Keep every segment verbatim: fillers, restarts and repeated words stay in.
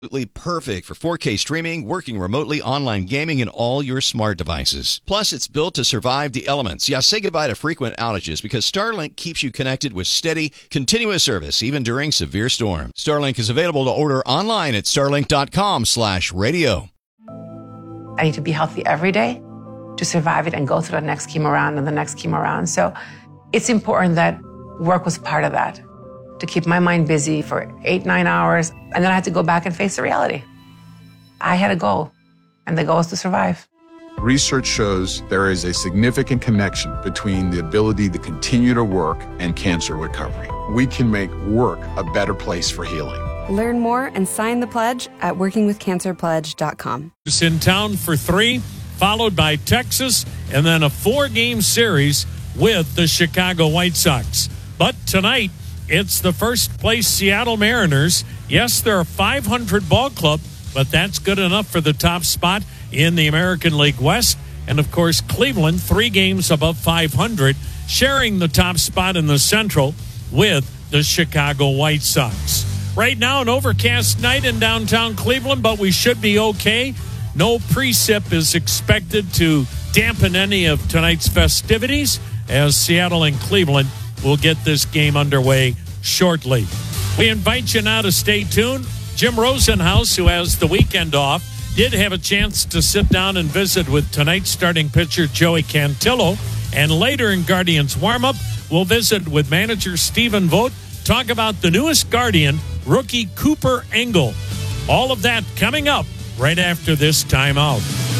Absolutely perfect for four K streaming, working remotely, online gaming, and all your smart devices. Plus, it's built to survive the elements. Yeah, say goodbye to frequent outages because Starlink keeps you connected with steady, continuous service even during severe storms. Starlink is available to order online at starlink.com slash radio. I need to be healthy every day to survive it and go through the next chemo round and the next chemo round. So it's important that work was part of that, to keep my mind busy for eight, nine hours. And then I had to go back and face the reality. I had a goal, and the goal is to survive. Research shows there is a significant connection between the ability to continue to work and cancer recovery. We can make work a better place for healing. Learn more and sign the pledge at working with cancer pledge dot com. It's in town for three, followed by Texas, and then a four-game series with the Chicago White Sox. But tonight, it's the first-place Seattle Mariners. Yes, they're a five hundred ball club, but that's good enough for the top spot in the American League West. And, of course, Cleveland, three games above five hundred, sharing the top spot in the Central with the Chicago White Sox. Right now, an overcast night in downtown Cleveland, but we should be okay. No precip is expected to dampen any of tonight's festivities as Seattle and Cleveland will get this game underway shortly. We invite you now to stay tuned. Jim Rosenhaus, who has the weekend off, did have a chance to sit down and visit with tonight's starting pitcher Joey Cantillo. And later in Guardians warm-up, we'll visit with manager Stephen Vogt, talk about the newest Guardian, rookie Cooper Engel. All of that coming up right after this timeout.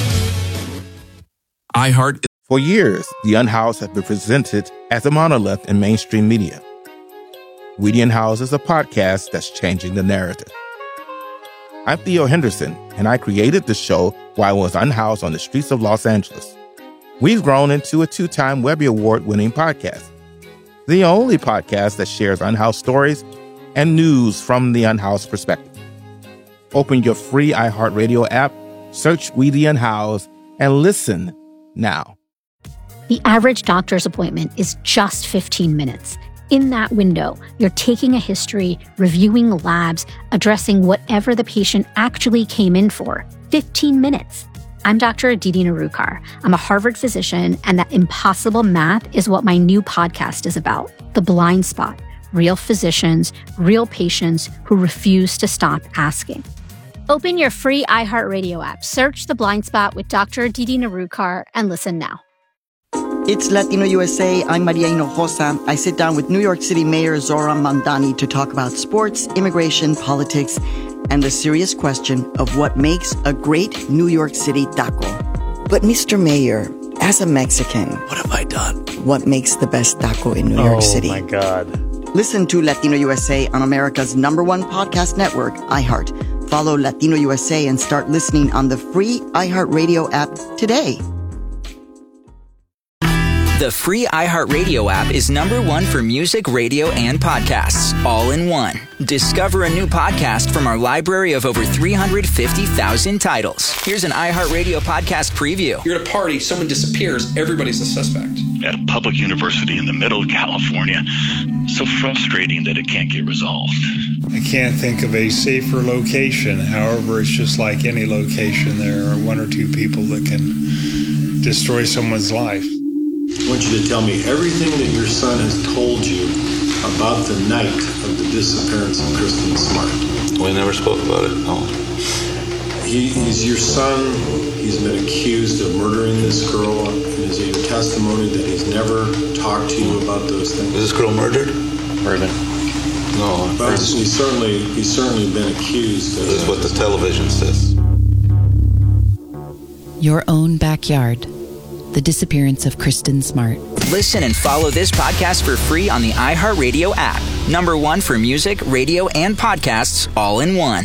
iHeart. For years, The Unhoused has been presented as a monolith in mainstream media. We The Unhoused is a podcast that's changing the narrative. I'm Theo Henderson, and I created the show while I was unhoused on the streets of Los Angeles. We've grown into a two-time Webby Award-winning podcast, the only podcast that shares unhoused stories and news from the unhoused perspective. Open your free iHeartRadio app, search We The Unhoused, and listen now. The average doctor's appointment is just fifteen minutes. In that window, you're taking a history, reviewing labs, addressing whatever the patient actually came in for. fifteen minutes. I'm Doctor Aditi Narukar. I'm a Harvard physician, and that impossible math is what my new podcast is about. The Blind Spot. Real physicians, real patients who refuse to stop asking. Open your free iHeartRadio app, search The Blind Spot with Doctor Aditi Narukar, and listen now. It's Latino U S A. I'm Maria Hinojosa. I sit down with New York City Mayor Zoran Mandani to talk about sports, immigration, politics, and the serious question of what makes a great New York City taco. But Mister Mayor, as a Mexican, what have I done? What makes the best taco in New oh, York City? Oh, my God. Listen to Latino U S A on America's number one podcast network, iHeart. Follow Latino U S A and start listening on the free iHeartRadio app today. The free iHeartRadio app is number one for music, radio, and podcasts, all in one. Discover a new podcast from our library of over three hundred fifty thousand titles. Here's an iHeartRadio podcast preview. You're at a party, someone disappears, everybody's a suspect. At a public university in the middle of California, so frustrating that it can't get resolved. I can't think of a safer location. However, it's just like any location. There are one or two people that can destroy someone's life. I want you to tell me everything that your son has told you about the night of the disappearance of Kristen Smart. We never spoke about it, no. He, he's your son. He's been accused of murdering this girl. And is it your testimony that he's never talked to you about those things? Was this girl murdered? Murdered. No. But he's certainly, he's certainly been accused. Of this is what the television says. Your own backyard. The disappearance of Kristen Smart. Listen and follow this podcast for free on the iHeartRadio app. Number one for music, radio, and podcasts, all in one.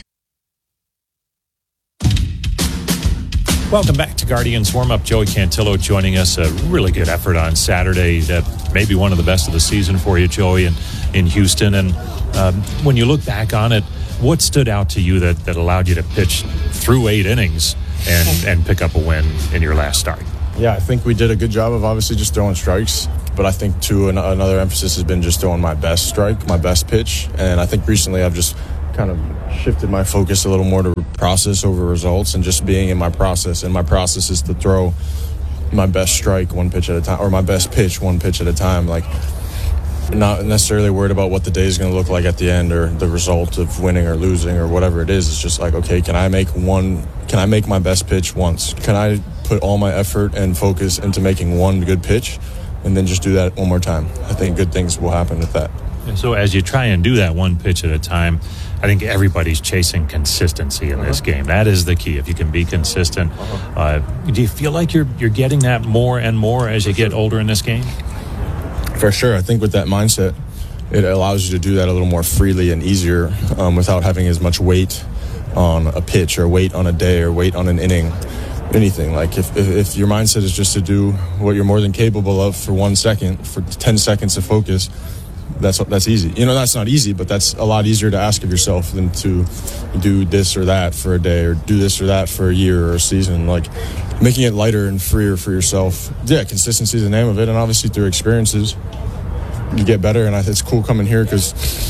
Welcome back to Guardians Warm-Up. Joey Cantillo joining us. A really good effort on Saturday. That may be one of the best of the season for you, Joey, in, in Houston. And um, when you look back on it, what stood out to you that, that allowed you to pitch through eight innings and, and pick up a win in your last start? Yeah, I think we did a good job of obviously just throwing strikes, but I think too an- another emphasis has been just throwing my best strike, my best pitch, and I think recently I've just kind of shifted my focus a little more to process over results and just being in my process. And my process is to throw my best strike one pitch at a time, or my best pitch one pitch at a time. Like, not necessarily worried about what the day is going to look like at the end or the result of winning or losing or whatever it is. It's just like, okay, can I make one, can I make my best pitch once? Can I put all my effort and focus into making one good pitch and then just do that one more time? I think good things will happen with that. So as you try and do that one pitch at a time, I think everybody's chasing consistency in this game. That is the key. If you can be consistent, uh, do you feel like you're you're getting that more and more as you get older in this game? For sure. I think with that mindset, it allows you to do that a little more freely and easier um, without having as much weight on a pitch or weight on a day or weight on an inning, anything. Like if, if your mindset is just to do what you're more than capable of for one second, for ten seconds of focus, that's that's easy. You know, that's not easy, but that's a lot easier to ask of yourself than to do this or that for a day or do this or that for a year or a season. Like, making it lighter and freer for yourself. Yeah, consistency is the name of it, and obviously through experiences, you get better. And I think it's cool coming here because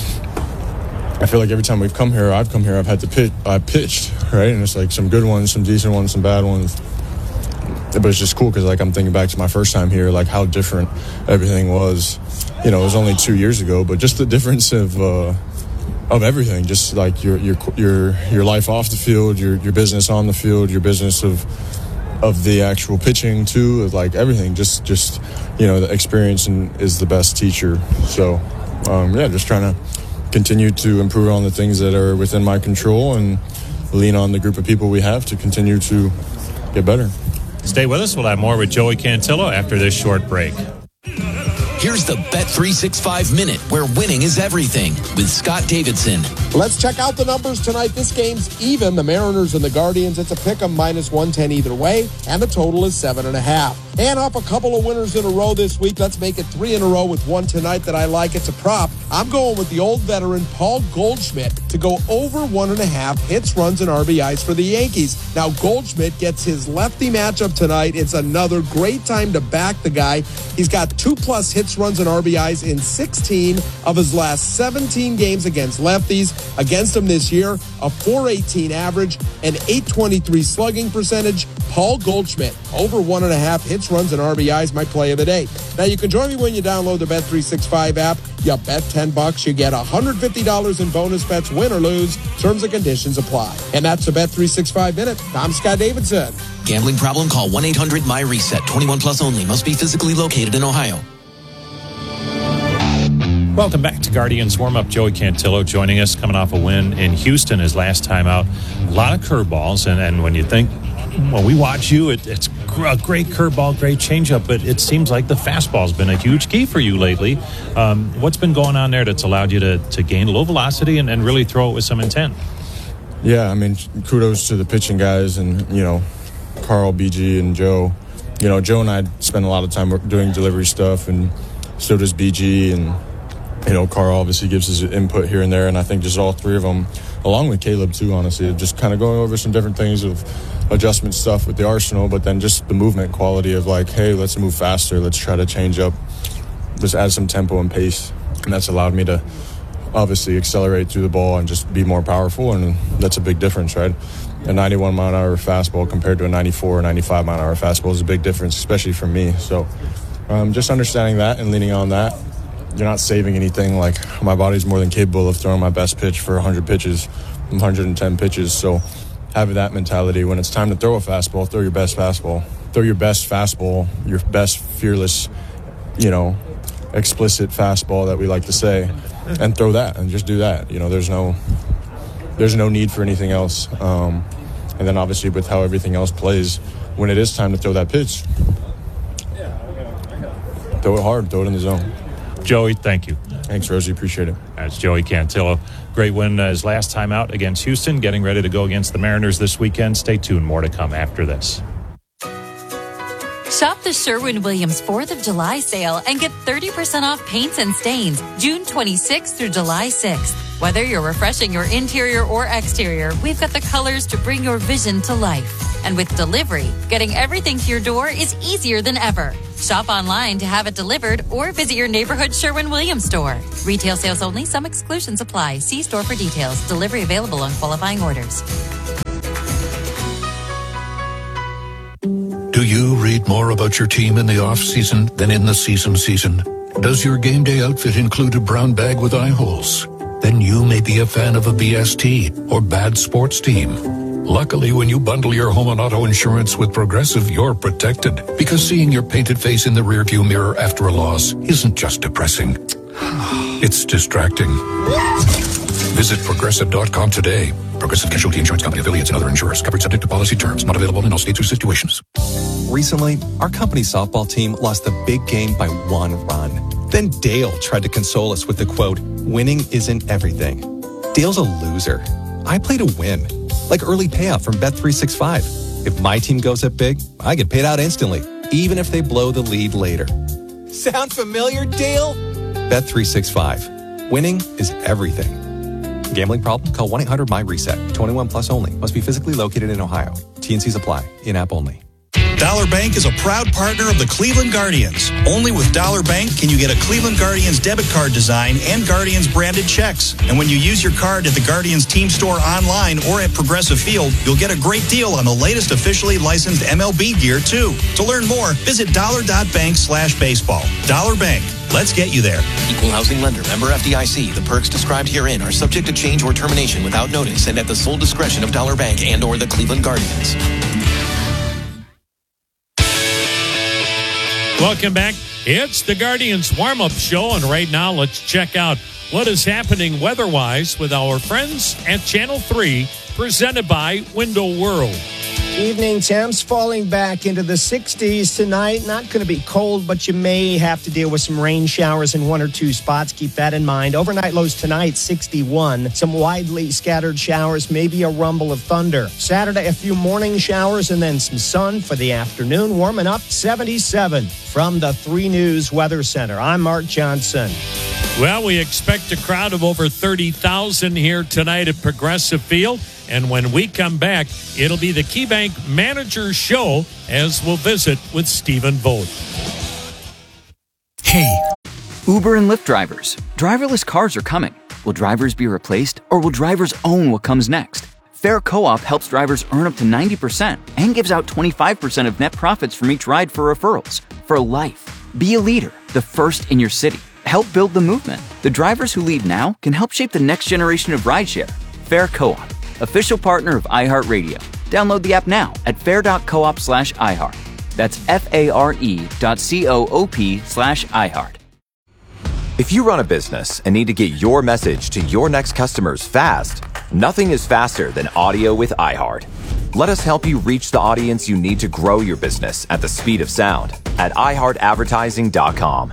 I feel like every time we've come here, I've come here, I've had to pitch, I pitched, right? And it's like some good ones, some decent ones, some bad ones. But it's just cool because, like, I'm thinking back to my first time here, like how different everything was. You know, it was only two years ago, but just the difference of uh, of everything, just like your your your your life off the field, your your business on the field, your business of of the actual pitching too, like everything. Just just you know, the experience and is the best teacher. So um, yeah, just trying to continue to improve on the things that are within my control and lean on the group of people we have to continue to get better. Stay with us. We'll have more with Joey Cantillo after this short break. Here's the Bet three sixty-five Minute, where winning is everything, with Scott Davidson. Let's check out the numbers tonight. This game's even. The Mariners and the Guardians, it's a pick-em minus one ten either way, and the total is seven and a half. And up a couple of winners in a row this week. Let's make it three in a row with one tonight that I like. It's a prop. I'm going with the old veteran Paul Goldschmidt to go over one and a half hits, runs, and R B Is for the Yankees. Now, Goldschmidt gets his lefty matchup tonight. It's another great time to back the guy. He's got two-plus hits, runs, and R B Is in sixteen of his last seventeen games against lefties. Against him this year, a four eighteen average, an eight twenty-three slugging percentage. Paul Goldschmidt, over one and a half hits, runs, and R B Is, my play of the day. Now, you can join me when you download the Bet three sixty-five app. You bet ten bucks, you get one hundred fifty dollars in bonus bets, win or lose. Terms and conditions apply. And that's the Bet three sixty-five Minute. I'm Scott Davidson. Gambling problem? Call one eight hundred M Y reset. twenty-one plus only. Must be physically located in Ohio. Welcome back to Guardians Warm-Up. Joey Cantillo joining us, coming off a win in Houston his last time out. A lot of curveballs, and, and when you think, when we watch you, it, it's a great curveball, great changeup, but it seems like the fastball's been a huge key for you lately. Um, what's been going on there that's allowed you to, to gain low velocity and, and really throw it with some intent? Yeah, I mean, kudos to the pitching guys and, you know, Carl, B G, and Joe. You know, Joe and I spend a lot of time doing delivery stuff, and so does B G, and you know, Carl obviously gives his input here and there, and I think just all three of them, along with Caleb too, honestly, just kind of going over some different things of adjustment stuff with the arsenal, but then just the movement quality of like, hey, let's move faster, let's try to change up, just add some tempo and pace, and that's allowed me to obviously accelerate through the ball and just be more powerful, and that's a big difference, right? A ninety-one mile an hour fastball compared to a ninety-four or ninety-five mile an hour fastball is a big difference, especially for me. So um, just understanding that and leaning on that. You're not saving anything. Like, my body's more than capable of throwing my best pitch for one hundred pitches, one hundred ten pitches. So having that mentality, when it's time to throw a fastball, throw your best fastball. Throw your best fastball, your best fearless, you know, explicit fastball that we like to say, and throw that and just do that. You know, there's no there's no need for anything else. Um, and then obviously with how everything else plays, when it is time to throw that pitch, throw it hard, throw it in the zone. Joey, thank you. Thanks, Rosie. Appreciate it. That's Joey Cantillo. Great win uh, his last time out against Houston. Getting ready to go against the Mariners this weekend. Stay tuned. More to come after this. Shop the Sherwin-Williams fourth of July sale and get thirty percent off paints and stains June twenty-sixth through July sixth. Whether you're refreshing your interior or exterior, we've got the colors to bring your vision to life. And with delivery, getting everything to your door is easier than ever. Shop online to have it delivered or visit your neighborhood Sherwin-Williams store. Retail sales only. Some exclusions apply. See store for details. Delivery available on qualifying orders. Do you read more about your team in the off-season than in the season season? Does your game day outfit include a brown bag with eye holes? Then you may be a fan of a B S T or bad sports team. Luckily, when you bundle your home and auto insurance with Progressive, you're protected. Because seeing your painted face in the rearview mirror after a loss isn't just depressing. It's distracting. Visit Progressive dot com today. Progressive Casualty Insurance Company, affiliates, and other insurers. Covered subject to policy terms. Not available in all states or situations. Recently, our company's softball team lost a big game by one run. Then Dale tried to console us with the quote, "Winning isn't everything." Dale's a loser. I play to win. Like early payout from Bet three sixty-five. If my team goes up big, I get paid out instantly, even if they blow the lead later. Sound familiar, Dale? Bet three sixty-five. Winning is everything. Gambling problem? Call one eight hundred my reset. twenty-one plus only. Must be physically located in Ohio. T and Cs apply. In-app only. Dollar Bank is a proud partner of the Cleveland Guardians. Only with Dollar Bank can you get a Cleveland Guardians debit card design and Guardians branded checks. And when you use your card at the Guardians team store online or at Progressive Field, you'll get a great deal on the latest officially licensed M L B gear, too. To learn more, visit dollar.bank slash baseball. Dollar Bank. Let's get you there. Equal housing lender. Member F D I C. The perks described herein are subject to change or termination without notice and at the sole discretion of Dollar Bank and or the Cleveland Guardians. Welcome back. It's the Guardians warm-up show, and right now let's check out what is happening weather-wise with our friends at Channel three, presented by Window World. Evening temps falling back into the sixties tonight. Not going to be cold, but you may have to deal with some rain showers in one or two spots. Keep that in mind. Overnight lows tonight, sixty-one. Some widely scattered showers, maybe a rumble of thunder. Saturday, a few morning showers and then some sun for the afternoon. Warming up, seventy-seven. From the three News Weather Center, I'm Mark Johnson. Well, we expect a crowd of over thirty thousand here tonight at Progressive Field. And when we come back, it'll be the KeyBank Manager Show as we'll visit with Stephen Vogt. Hey, Uber and Lyft drivers. Driverless cars are coming. Will drivers be replaced, or will drivers own what comes next? Fair Co-op helps drivers earn up to ninety percent and gives out twenty-five percent of net profits from each ride for referrals. For life. Be a leader, the first in your city. Help build the movement. The drivers who lead now can help shape the next generation of rideshare. Fair Co-op. Official partner of iHeartRadio. Download the app now at fair.coop slash iHeart. That's F-A-R-E dot C-O-O-P slash iHeart. If you run a business and need to get your message to your next customers fast, nothing is faster than audio with iHeart. Let us help you reach the audience you need to grow your business at the speed of sound at i heart advertising dot com.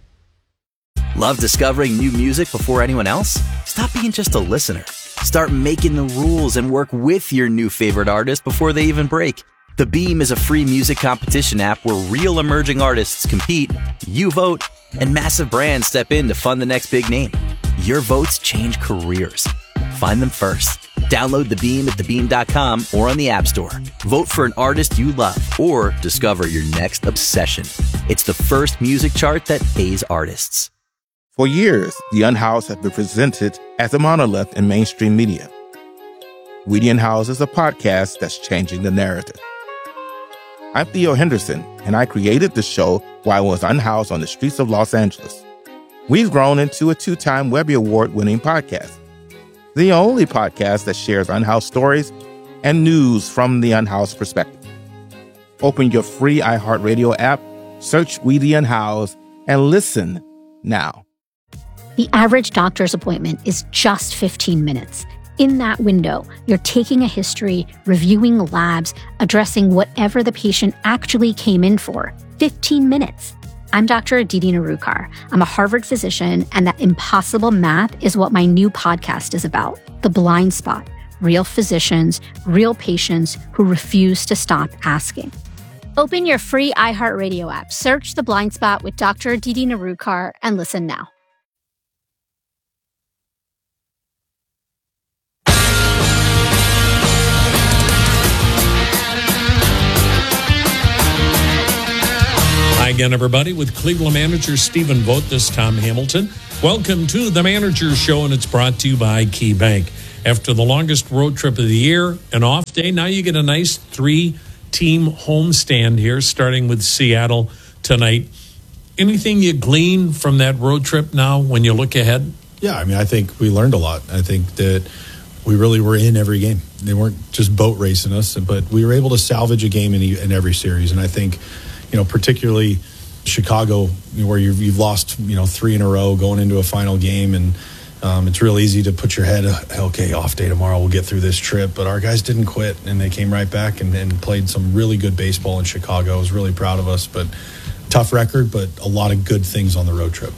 Love discovering new music before anyone else? Stop being just a listener. Start making the rules and work with your new favorite artist before they even break. The Beam is a free music competition app where real emerging artists compete, you vote, and massive brands step in to fund the next big name. Your votes change careers. Find them first. Download The Beam at the beam dot com or on the App Store. Vote for an artist you love or discover your next obsession. It's the first music chart that pays artists. For years, The Unhoused has been presented as a monolith in mainstream media. We the Unhoused is a podcast that's changing the narrative. I'm Theo Henderson, and I created the show while I was unhoused on the streets of Los Angeles. We've grown into a two-time Webby Award-winning podcast, the only podcast that shares unhoused stories and news from the unhoused perspective. Open your free iHeartRadio app, search We the Unhoused, and listen now. The average doctor's appointment is just fifteen minutes. In that window, you're taking a history, reviewing labs, addressing whatever the patient actually came in for. fifteen minutes. I'm Doctor Aditi Narukar. I'm a Harvard physician, and that impossible math is what my new podcast is about. The Blind Spot. Real physicians, real patients who refuse to stop asking. Open your free iHeartRadio app, search The Blind Spot with Doctor Aditi Narukar, and listen now. Hi again, everybody, with Cleveland manager Stephen Vogt. This is Tom Hamilton. Welcome to the Manager Show, and it's brought to you by Key Bank. After the longest road trip of the year, an off day, now you get a nice three-team homestand here, starting with Seattle tonight. Anything you glean from that road trip now when you look ahead? Yeah, I mean, I think we learned a lot. I think that we really were in every game. They weren't just boat racing us, but we were able to salvage a game in, in every series, and I think, you know, particularly Chicago, you know, where you've, you've lost, you know, three in a row going into a final game, and um, it's real easy to put your head, okay, off day tomorrow, we'll get through this trip. But our guys didn't quit, and they came right back and, and played some really good baseball in Chicago. I was really proud of us, but tough record, but a lot of good things on the road trip.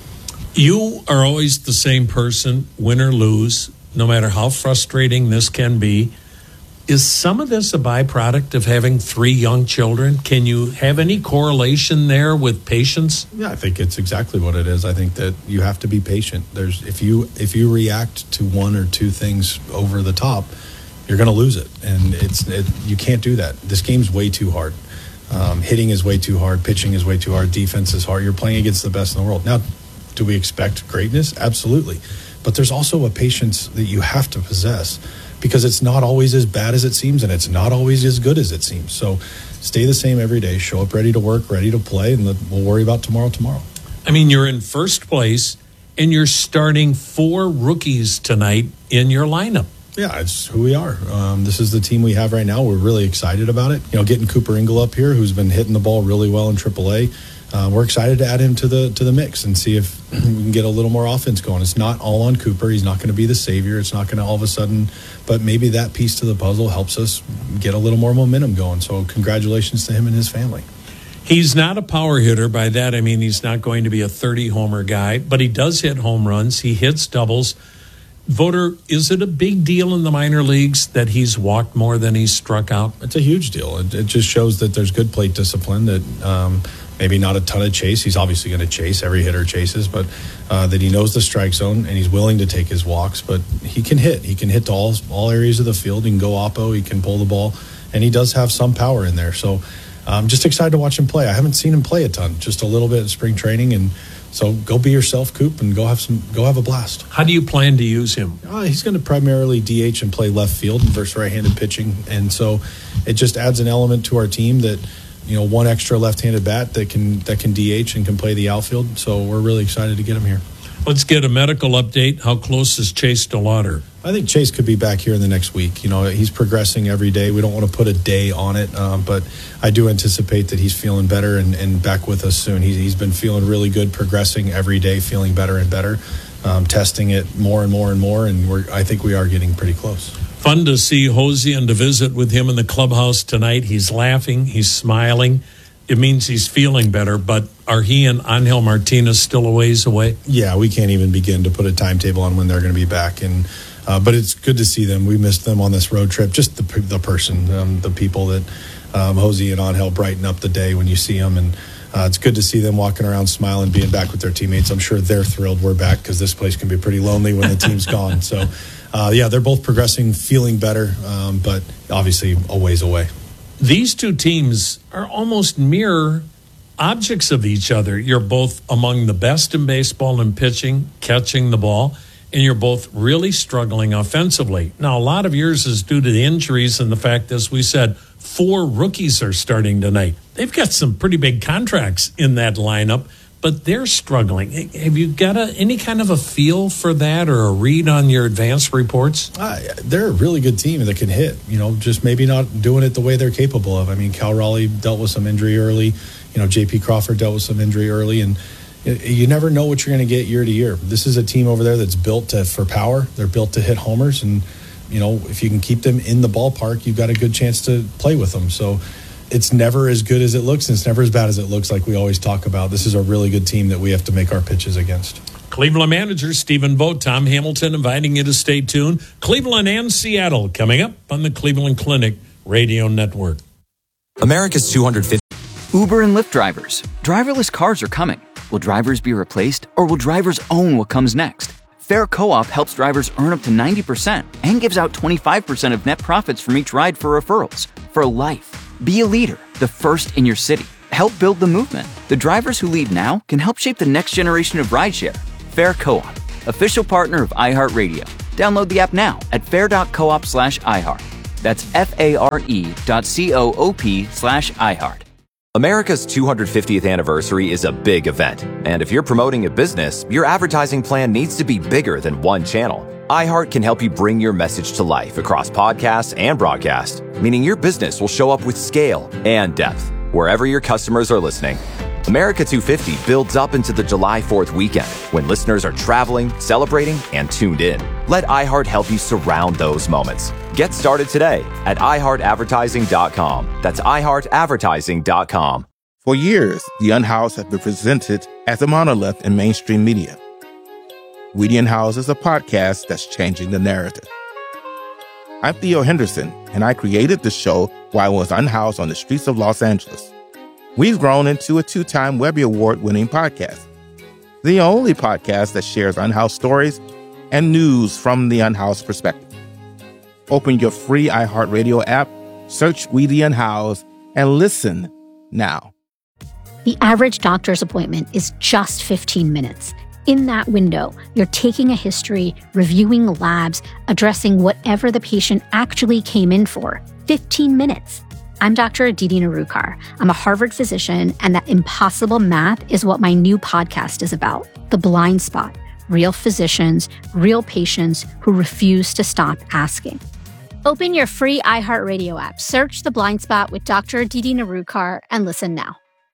You are always the same person, win or lose, no matter how frustrating this can be. Is some of this a byproduct of having three young children? Can you have any correlation there with patience? Yeah, I think it's exactly what it is. I think that you have to be patient. There's if you if you react to one or two things over the top, you're going to lose it, and it's it, you can't do that. This game's way too hard. Um, hitting is way too hard. Pitching is way too hard. Defense is hard. You're playing against the best in the world. Now, do we expect greatness? Absolutely, but there's also a patience that you have to possess, because it's not always as bad as it seems, and it's not always as good as it seems. So stay the same every day. Show up ready to work, ready to play, and we'll worry about tomorrow tomorrow. I mean, you're in first place, and you're starting four rookies tonight in your lineup. Yeah, it's who we are. Um, this is the team we have right now. We're really excited about it. You know, getting Cooper Ingle up here, who's been hitting the ball really well in triple A. Uh, we're excited to add him to the to the mix and see if we can get a little more offense going. It's not all on Cooper. He's not going to be the savior. It's not going to all of a sudden, but maybe that piece to the puzzle helps us get a little more momentum going. So congratulations to him and his family. He's not a power hitter. By that, I mean he's not going to be a thirty-homer guy, but he does hit home runs. He hits doubles. Voter, is it a big deal in the minor leagues that he's walked more than he's struck out? It's a huge deal. It, it just shows that there's good plate discipline, that um, maybe not a ton of chase. He's obviously going to chase. Every hitter chases, but uh, that he knows the strike zone and he's willing to take his walks. But he can hit. He can hit to all, all areas of the field. He can go oppo. He can pull the ball. And he does have some power in there. So I'm just excited to watch him play. I haven't seen him play a ton, just a little bit in spring training. And so go be yourself, Coop, and go have some, go have a blast. How do you plan to use him? Uh, he's going to primarily D H and play left field versus right-handed pitching. And so it just adds an element to our team that, you know, one extra left-handed bat that can that can D H and can play the outfield. So we're really excited to get him here. Let's get a medical update. How close is Chase DeLauder? I think Chase could be back here in the next week. You know, he's progressing every day. We don't want to put a day on it, um, but I do anticipate that he's feeling better and, and back with us soon. He's, he's been feeling really good, progressing every day, feeling better and better, um, testing it more and more and more, and we're I think we are getting pretty close. Fun to see Hosey and to visit with him in the clubhouse tonight. He's laughing. He's smiling. It means he's feeling better, but are he and Angel Martinez still a ways away? Yeah, we can't even begin to put a timetable on when they're going to be back. And uh, but it's good to see them. We missed them on this road trip. Just the the person, um, the people that um, Hosey and Angel brighten up the day when you see them. And uh, it's good to see them walking around smiling, being back with their teammates. I'm sure they're thrilled we're back because this place can be pretty lonely when the team's gone. So, uh, yeah, they're both progressing, feeling better, um, but obviously a ways away. These two teams are almost mirror objects of each other. You're both among the best in baseball in pitching, catching the ball, and you're both really struggling offensively. Now, a lot of yours is due to the injuries and the fact, as we said, four rookies are starting tonight. They've got some pretty big contracts in that lineup, but they're struggling. Have you got a, any kind of a feel for that or a read on your advanced reports? Uh, they're a really good team that can hit, you know, just maybe not doing it the way they're capable of. I mean, Cal Raleigh dealt with some injury early. You know, J P Crawford dealt with some injury early, and you never know what you're going to get year to year. This is a team over there that's built to, for power. They're built to hit homers, and, you know, if you can keep them in the ballpark, you've got a good chance to play with them. So it's never as good as it looks, and it's never as bad as it looks, like we always talk about. This is a really good team that we have to make our pitches against. Cleveland manager Stephen Vogt, Tom Hamilton inviting you to stay tuned. Cleveland and Seattle coming up on the Cleveland Clinic Radio Network. America's two hundred fifty Uber and Lyft drivers. Driverless cars are coming. Will drivers be replaced, or will drivers own what comes next? Fair Co-op helps drivers earn up to ninety percent and gives out twenty-five percent of net profits from each ride for referrals. For life. Be a leader, the first in your city. Help build the movement. The drivers who lead now can help shape the next generation of rideshare. Fair Co-op, official partner of iHeartRadio. Download the app now at fair.coop slash iHeart. That's F-A-R-E dot C-O-O-P slash iHeart. America's two hundred fiftieth anniversary is a big event, and if you're promoting a business, your advertising plan needs to be bigger than one channel. iHeart can help you bring your message to life across podcasts and broadcast, meaning your business will show up with scale and depth wherever your customers are listening. America two fifty builds up into the July fourth weekend when listeners are traveling, celebrating, and tuned in. Let iHeart help you surround those moments. Get started today at i heart advertising dot com. That's i heart advertising dot com. For years, the Unhoused have been presented as a monolith in mainstream media. We the Unhoused is a podcast that's changing the narrative. I'm Theo Henderson, and I created the show while I was unhoused on the streets of Los Angeles. We've grown into a two-time Webby Award-winning podcast, the only podcast that shares unhoused stories and news from the unhoused perspective. Open your free iHeartRadio app, search We the Unhoused, and listen now. The average doctor's appointment is just fifteen minutes. In that window, you're taking a history, reviewing labs, addressing whatever the patient actually came in for. fifteen minutes. I'm Doctor Aditi Narukar. I'm a Harvard physician, and that impossible math is what my new podcast is about. The Blind Spot. Real physicians, real patients who refuse to stop asking. Open your free iHeartRadio app, search The Blind Spot with Doctor Aditi Narukar, and listen now.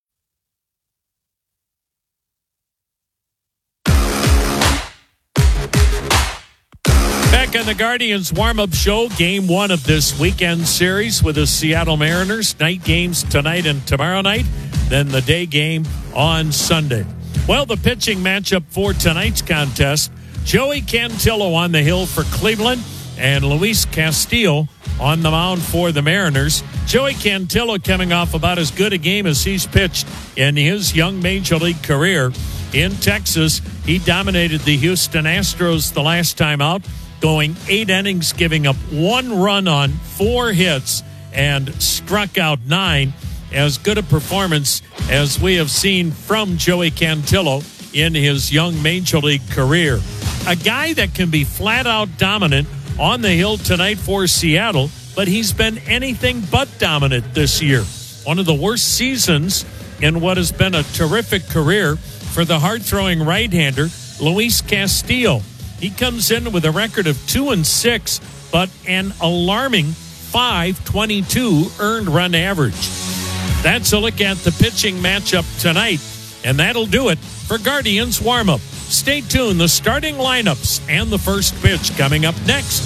Back on the Guardians warm-up show, game one of this weekend series with the Seattle Mariners. Night games tonight and tomorrow night, then the day game on Sunday. Well, the pitching matchup for tonight's contest, Joey Cantillo on the hill for Cleveland and Luis Castillo on the mound for the Mariners. Joey Cantillo coming off about as good a game as he's pitched in his young major league career. In Texas, he dominated the Houston Astros the last time out, going eight innings, giving up one run on four hits, and struck out nine. As good a performance as we have seen from Joey Cantillo in his young major league career. A guy that can be flat out dominant on the hill tonight for Seattle, but he's been anything but dominant this year. One of the worst seasons in what has been a terrific career for the hard-throwing right-hander, Luis Castillo. He comes in with a record of two and six, but an alarming five twenty-two earned run average. That's a look at the pitching matchup tonight, and that'll do it for Guardians warm-up. Stay tuned. The starting lineups and the first pitch coming up next.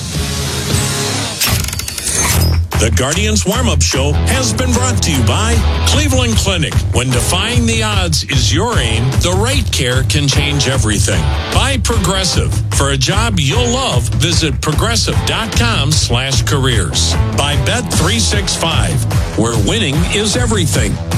The Guardians warm-up show has been brought to you by Cleveland Clinic. When defying the odds is your aim, the right care can change everything. By Progressive. For a job you'll love, visit progressive.com slash careers. By Bet three sixty-five, where winning is everything.